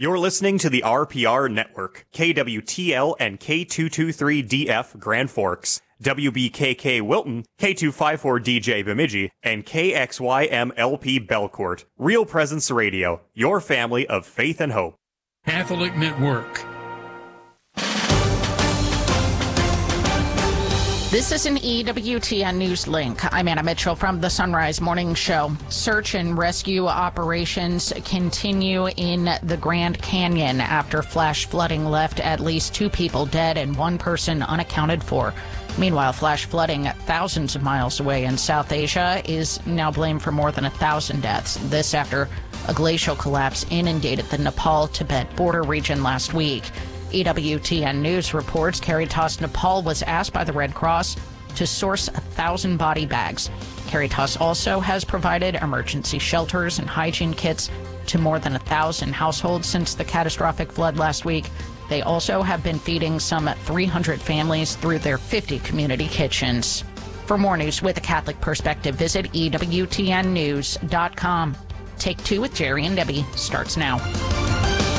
You're listening to the RPR Network, KWTL and K223DF Grand Forks, WBKK Wilton, K254DJ Bemidji, and KXYMLP Belcourt. Real Presence Radio, your family of faith and hope. Catholic Network. This is an EWTN News Link. I'm Anna Mitchell from the Sunrise Morning Show. Search and rescue operations continue in the Grand Canyon after flash flooding left at least 2 people dead and 1 person unaccounted for. Meanwhile, flash flooding thousands of miles away in South Asia is now blamed for more than 1,000 deaths. This after a glacial collapse inundated the Nepal-Tibet border region last week. EWTN News reports Caritas Nepal was asked by the Red Cross to source 1,000 body bags. Caritas also has provided emergency shelters and hygiene kits to more than 1,000 households since the catastrophic flood last week. They also have been feeding some 300 families through their 50 community kitchens. For more news with a Catholic perspective, visit EWTNnews.com. Take 2 with Jerry and Debbie starts now.